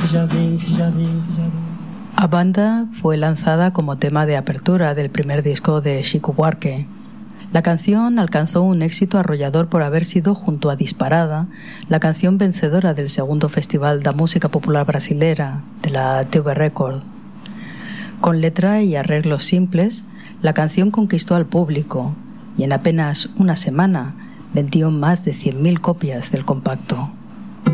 A Banda fue lanzada como tema de apertura del primer disco de Chico Buarque. La canción alcanzó un éxito arrollador por haber sido, junto a Disparada, la canción vencedora del segundo Festival da Música Popular Brasilera de la TV Record. Con letra y arreglos simples, la canción conquistó al público y en apenas una semana vendió más de 100.000 copias del compacto.